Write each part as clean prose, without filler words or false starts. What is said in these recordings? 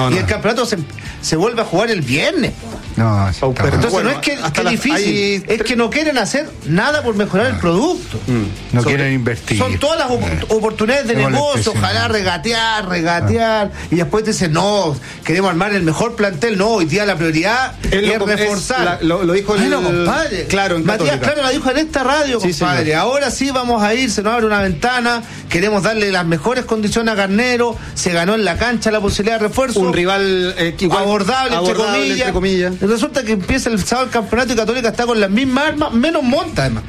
y el campeonato se vuelve a jugar el viernes. No, entonces bueno, no es que es difícil, es que no quieren hacer nada por mejorar el producto. No quieren invertir. Son todas las oportunidades de negocio, ojalá regatear, y después te dicen, no, queremos armar el mejor plantel. No, hoy día la prioridad es reforzar. Lo dijo compadre. Claro, en Matías Claro lo dijo en esta radio, compadre. Sí, ahora sí vamos a ir, se nos abre una ventana, queremos darle las mejores condiciones a Garnero, se ganó en la cancha la posibilidad de refuerzo. Un rival abordable entre comillas. Resulta que empieza el sábado el campeonato y Católica está con las mismas armas, menos monta además.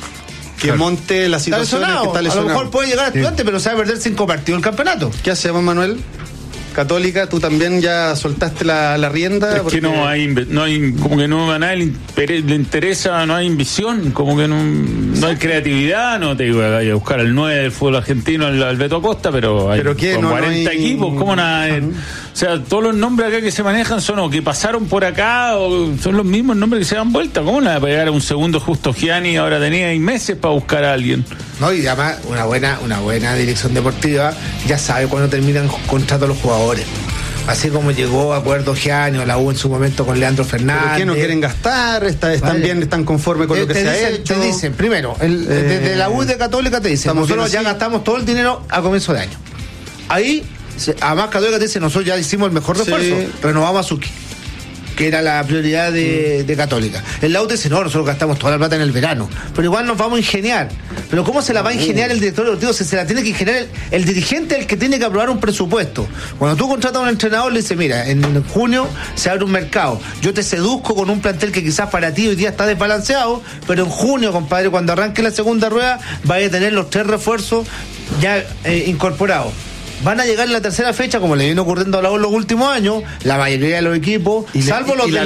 Que monte la situación que está lesionado. A lo mejor puede llegar a Estudiantes, pero se va a perder 5 partidos el campeonato. ¿Qué hacemos, Manuel? Católica, tú también ya soltaste la rienda. Es porque que no hay, como que no a nadie le interesa, no hay ambición, como que no hay creatividad. No te digo a buscar al 9 del fútbol argentino, al Beto Acosta, pero hay con 40 equipos, ¿cómo nada? O sea, todos los nombres acá que se manejan son o que pasaron por acá o son los mismos nombres que se dan vuelta. ¿Cómo le va a pegar a un segundo Justo Gianni? Ahora tenía 6 meses para buscar a alguien. No, y además una buena dirección deportiva ya sabe cuándo terminan contrato los jugadores. Así como llegó a acuerdo Gianni o la U en su momento con Leandro Fernández. ¿Pero qué no quieren gastar? ¿Están conformes con lo que se ha hecho? Te dicen, primero, desde la U de Católica te dicen, nosotros ya gastamos todo el dinero a comienzo de año. Ahí, además Católica te dice, nosotros ya hicimos el mejor refuerzo, renovamos a Suki, que era la prioridad de Católica. El Lau dice, no, nosotros gastamos toda la plata en el verano, pero igual nos vamos a ingeniar. Pero ¿cómo se la va a ingeniar el director deportivo? Se la tiene que ingeniar el dirigente, el que tiene que aprobar un presupuesto. Cuando tú contratas a un entrenador, le dices, mira, en junio se abre un mercado, yo te seduzco con un plantel que quizás para ti hoy día está desbalanceado, pero en junio, compadre, cuando arranque la segunda rueda, vaya a tener los 3 refuerzos ya incorporados. Van a llegar en la tercera fecha, como le viene ocurriendo a la U en los últimos años, la mayoría de los equipos, salvo los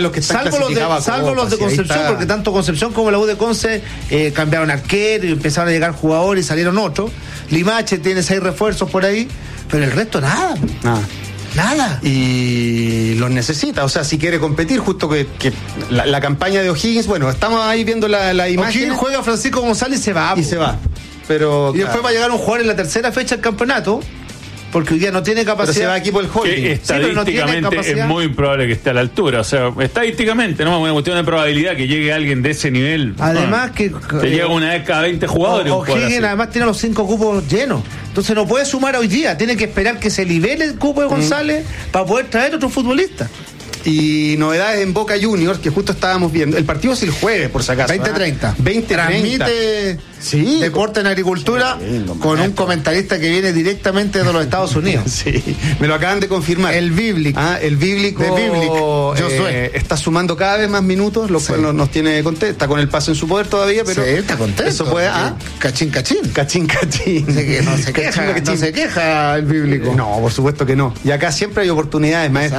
de Concepción, porque tanto Concepción como la U de Conce cambiaron arquero y empezaron a llegar jugadores y salieron otros. Limache tiene 6 refuerzos por ahí, pero el resto nada. Y los necesita, o sea, si quiere competir, justo que la campaña de O'Higgins, bueno, estamos ahí viendo la imagen. O'Higgins juega Francisco González y se va. Pero, y después va a llegar un jugador en la tercera fecha del campeonato, porque hoy día no tiene capacidad. Pero se va a equipo el holding. Que estadísticamente es muy improbable que esté a la altura. O sea, estadísticamente, no es una cuestión de probabilidad que llegue alguien de ese nivel. Además que te llega una vez cada 20 jugadores. O'Higgins además tiene los 5 cupos llenos. Entonces no puede sumar hoy día. Tiene que esperar que se libere el cupo de González para poder traer otro futbolista. Y novedades en Boca Juniors, que justo estábamos viendo. El partido es el jueves, por si acaso. 20:30. Transmite Deporte en Agricultura con un comentarista que viene directamente de los Estados Unidos. Sí, me lo acaban de confirmar. El bíblico. El bíblico. Está sumando cada vez más minutos, lo cual nos tiene contento. Está con el pase en su poder todavía, pero. Sí, está contento. Eso puede. Cachín. No se queja el bíblico. No, por supuesto que no. Y acá siempre hay oportunidades, maestro.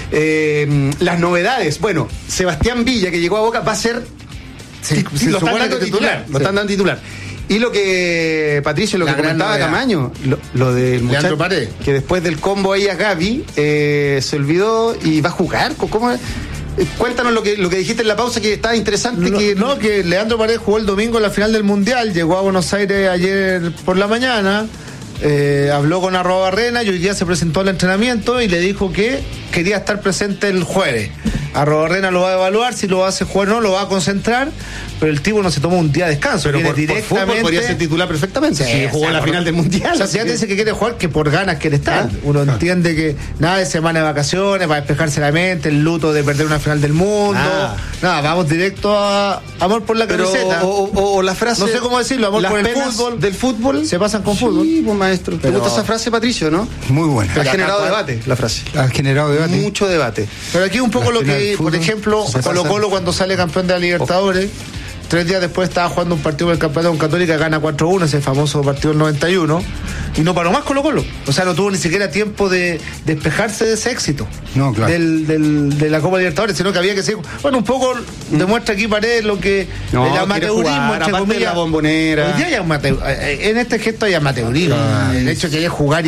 Las novedades. Bueno, Sebastián Villa, que llegó a Boca, va a ser. Lo están dando titular. Y lo que, Patricio, lo que comentaba Camaño, lo del muchacho que después del combo ahí a Gaby se olvidó y va a jugar. ¿Cómo? Cuéntanos lo que dijiste en la pausa, que estaba interesante. Que Leandro Paredes jugó el domingo en la final del Mundial, llegó a Buenos Aires ayer por la mañana. Habló con Arrobarrena y hoy día se presentó al entrenamiento y le dijo que quería estar presente el jueves. Arrobarrena lo va a evaluar, si lo hace jugar o no, lo va a concentrar, pero el tipo no se tomó un día de descanso. Pero por fútbol podría ser titular perfectamente. Si jugó la final del Mundial. O sea, si ya te dice que quiere jugar, que por ganas quiere estar. Uno entiende que nada de semana de vacaciones para despejarse la mente, el luto de perder una final del mundo. Nada, vamos directo a amor por la camiseta. O la frase, no sé cómo decirlo, amor por el fútbol. Del fútbol se pasan con fútbol. Sí, pues, maestro. ¿Te gusta esa frase, Patricio, no? Muy buena. Ha generado debate la frase. Ha generado debate. Mucho debate. Pero aquí un poco lo que, por ejemplo, Colo-Colo cuando sale campeón de la Libertadores, 3 días después estaba jugando un partido del campeonato con Católica, gana 4-1, ese famoso partido del 91, y no paró más Colo-Colo. O sea, no tuvo ni siquiera tiempo de despejarse de ese éxito. No, claro. de la Copa Libertadores, sino que había que seguir. Bueno, un poco demuestra aquí Paredes lo que el amateurismo, entre comillas. La Bombonera. Hoy día hay en este gesto hay amateurismo. El hecho de que hay jugar.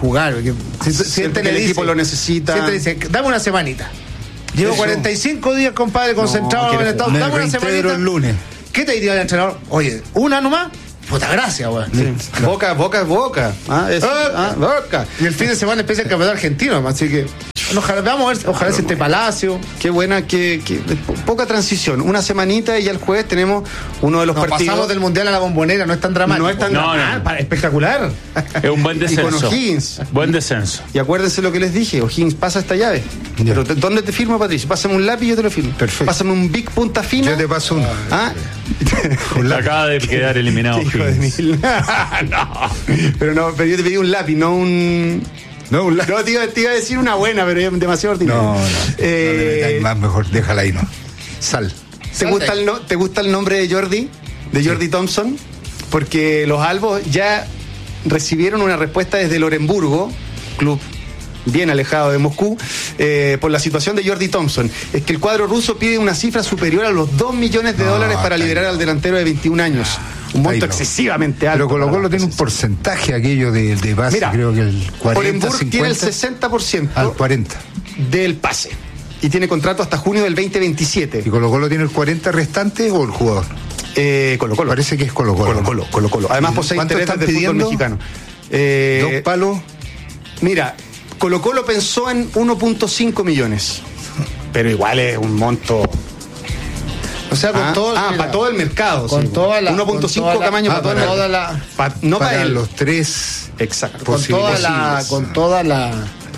Siente que el equipo lo necesita. Siempre dice, dame una semanita. Llevo 45 días, compadre, concentrado en el Estado. Dame una semanita. El lunes. ¿Qué te diría el entrenador? Oye, ¿una nomás? Puta gracia, weón. Sí. Boca es boca. Boca. Y el fin de semana empieza el campeonato argentino, así que. vamos a ver, ojalá se esté Palacio. Qué buena, que poca transición. Una semanita y ya el jueves tenemos uno de los partidos. Pasamos del Mundial a la Bombonera, no es tan dramático. No es tan dramático. Espectacular. Es un buen descenso. Y con O'Higgins. Buen descenso. Y acuérdense lo que les dije, O'Higgins pasa esta llave. Ya. Pero ¿dónde te firmo, Patricio? Pásame un lápiz y yo te lo firmo. Perfecto. Pásame un Big punta fina. Yo te paso uno. Acaba de quedar eliminado. Hijo de mil. No. Pero yo te pedí un lápiz, no un... No, te iba a decir una buena, pero es demasiado ordinario. No le metáis más, mejor déjala ahí, ¿no? Sal. ¿Te gusta el nombre de Jordi? De Jordi Thompson. Porque los albos ya recibieron una respuesta desde el Orenburgo, club bien alejado de Moscú, por la situación de Jordi Thompson. Es que el cuadro ruso pide una cifra superior a los $2 millones para liberar al delantero de 21 años. Un monto excesivamente alto. Pero Colo-Colo tiene un porcentaje aquello de base. Mira, creo que el 40, Orenburg 50, tiene el 60% al 40% del pase. Y tiene contrato hasta junio del 2027. ¿Y Colo-Colo tiene el 40% restante o el jugador? Colo-Colo. Parece que es Colo-Colo. Colo-Colo. Además posee intereses del fútbol mexicano. 2 palos. Mira, Colo-Colo pensó en 1.5 millones. Pero igual es un monto... O sea, con todo, para todo el mercado. Con toda la 1.5 tamaño para toda la... No para los tres. Exacto. Con toda la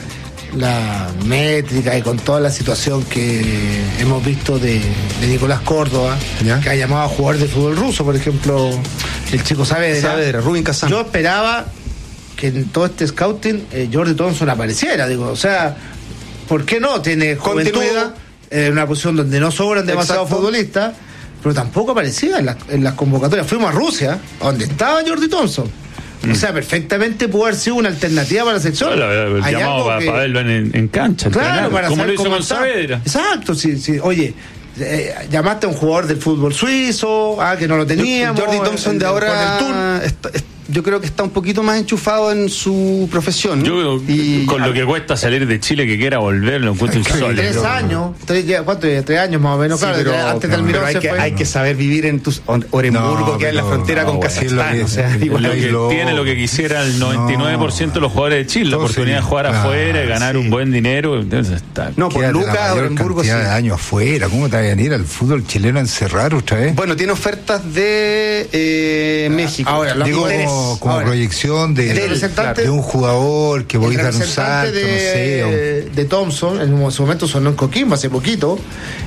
métrica y con toda la situación que hemos visto de Nicolás Córdoba, ¿ya? Que ha llamado a jugador de fútbol ruso, por ejemplo, el chico Saavedra, Rubin Kazan. Yo esperaba que en todo este scouting Jordi Thompson apareciera, digo, o sea, ¿por qué no? Tiene juventud, en una posición donde no sobran demasiados futbolistas, pero tampoco aparecía en las convocatorias. Fuimos a Rusia, donde estaba Jordi Thompson. O sea, perfectamente pudo haber sido una alternativa para la sección. El llamado para verlo en cancha. Claro, para como saber lo hizo con Saavedra. Exacto, sí. Oye, llamaste a un jugador del fútbol suizo, que no lo teníamos. Jordi Thompson de ahora yo creo que está un poquito más enchufado en su profesión. Yo con lo que cuesta salir de Chile, que quiera volver, lo encuentro insólito. 3 años, ¿cuánto? 3 años más o menos, sí, claro, antes del Mirón hay que saber vivir en Orenburgo, que es la frontera con Kazajstán. Tiene lo que quisiera el 99% de los jugadores de Chile, la oportunidad de jugar afuera y ganar un buen dinero. Entonces está. No, por Lucas, Orenburgo sí. De años afuera, ¿cómo te van a ir al fútbol chileno a encerrar otra vez? Bueno, tiene ofertas de México. Ahora, digo, como proyección de un jugador que voy a dar un salto, no sé. De Thompson, en su momento sonó en Coquimbo hace poquito,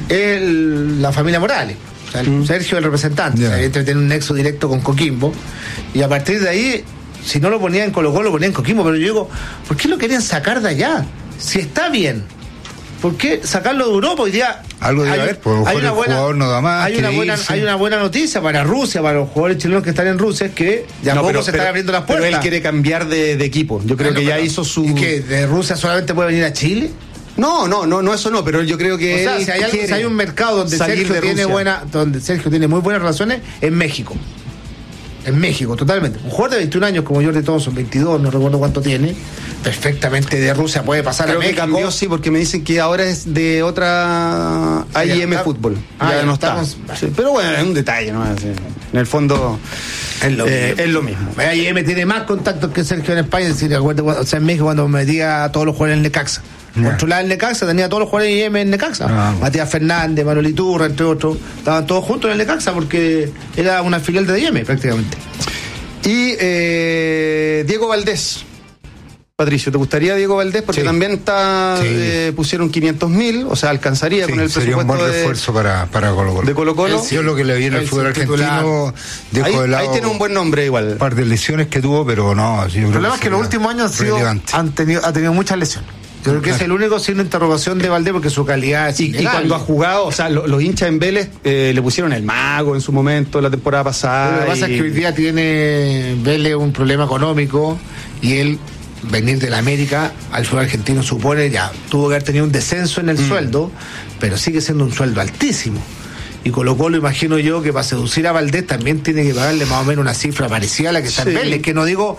la familia Morales. O sea, Sergio, el representante, tiene un nexo directo con Coquimbo, y a partir de ahí, si no lo ponía en Colo-Colo, lo ponía en Coquimbo. Pero yo digo, ¿por qué lo querían sacar de allá? Si está bien, ¿por qué sacarlo de Europa? Hoy día algo debe haber, porque el jugador no da más. Hay una buena noticia para Rusia, para los jugadores chilenos que están en Rusia, es que de a poco se están abriendo las puertas. Pero él quiere cambiar de equipo. Yo creo que ya hizo su... ¿Y que de Rusia solamente puede venir a Chile? No, eso no, pero yo creo que... O sea, si hay un mercado donde Sergio tiene muy buenas relaciones, en México. En México, totalmente. Un jugador de 21 años como Jordi Thompson, 22, no recuerdo cuánto tiene, perfectamente de Rusia puede pasar a México. Que cambió, sí, porque me dicen que ahora es de otra IM Fútbol. Ya no está. Sí, pero bueno, es un detalle, ¿no? En el fondo es lo mismo. IM tiene más contactos que Sergio en España. Es decir, o sea, en México cuando me metía a todos los jugadores en Necaxa. Controlaba el Necaxa, tenía a todos los jugadores de IM en Necaxa. Matías Fernández, Manuel Iturra, entre otros. Estaban todos juntos en el Necaxa porque era una filial de IM prácticamente. Y Diego Valdés. Patricio, ¿te gustaría Diego Valdés? Porque también está pusieron 500.000, o sea, alcanzaría con el presupuesto. Sería un buen refuerzo para Colo-Colo. De Colo-Colo. Yo lo que le vi en el fútbol argentino, dejó de lado. Ahí tiene un buen nombre igual. Un par de lesiones que tuvo, pero no. El problema es que los últimos años ha tenido muchas lesiones. Yo creo que es el único signo de interrogación de Valdés, porque su calidad es y cuando ha jugado, o sea, los hinchas en Vélez le pusieron el mago en su momento, la temporada pasada. Lo que pasa es que hoy día tiene Vélez un problema económico, y él venir de la América al fútbol argentino supone, tuvo que haber tenido un descenso en el sueldo, pero sigue siendo un sueldo altísimo. Y Colo-Colo, imagino yo, que para seducir a Valdés también tiene que pagarle más o menos una cifra parecida a la que está en Vélez, que no digo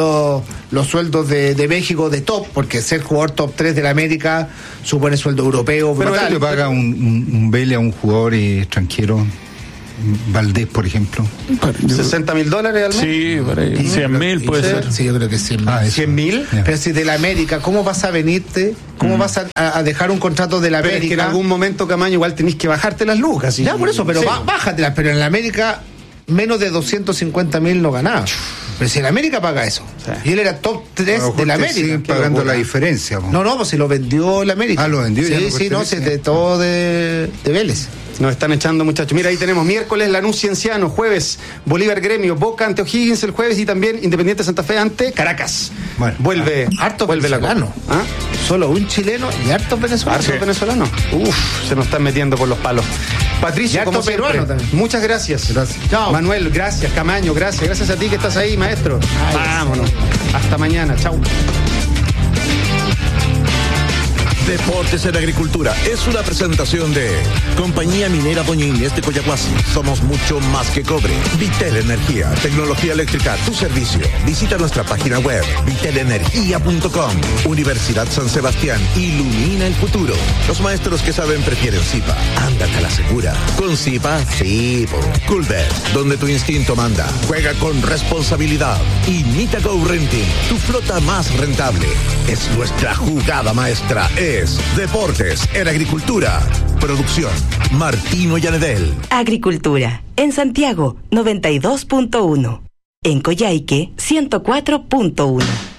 los sueldos de México de top, porque ser jugador top 3 de la América supone sueldo europeo. Pero le paga un Vélez a un jugador extranjero Valdés, por ejemplo. $60,000 al mes. Sí, por ahí. 100.000 puede ser. Sí, yo creo que 100.000. 100.000. Pero si de la América, ¿cómo vas a venirte? ¿Cómo vas a dejar un contrato de la América? Pero es que en algún momento, Camaño, igual tenés que bajarte las lucas. Ya, por eso, pero bájatelas. Pero en la América, menos de 250.000 no ganaba. Pero si la América paga eso. Sí. Y él era top 3 de la América. Pagando la diferencia. No, pues si lo vendió la América. Lo vendió. Sí, de todo de Vélez. Nos están echando, muchachos. Mira, ahí tenemos miércoles Lanús Cienciano, jueves Bolívar Gremio, Boca ante O'Higgins el jueves y también Independiente Santa Fe ante Caracas. Bueno, vuelve venezolano. Solo un chileno y hartos venezolanos. ¿Hartos venezolanos? Se nos están metiendo por los palos. Patricio, como siempre, muchas gracias. Chao. Manuel, gracias. Camaño, gracias. Gracias a ti que estás ahí, maestro. Vámonos. Hasta mañana. Chao. Deportes en Agricultura es una presentación de Compañía Minera Doña Inés de Coyahuasi. Somos mucho más que cobre. Vitel Energía, tecnología eléctrica, tu servicio. Visita nuestra página web vitelenergia.com. Universidad San Sebastián, ilumina el futuro. Los maestros que saben prefieren Zipa. Ándate a la segura. Con Zipa, sí. Culver, donde tu instinto manda. Juega con responsabilidad. Y Mitago Renting, tu flota más rentable. Es nuestra jugada maestra. Es Deportes en Agricultura. Producción Martino Llanedel. Agricultura. En Santiago, 92.1. En Coyhaique, 104.1.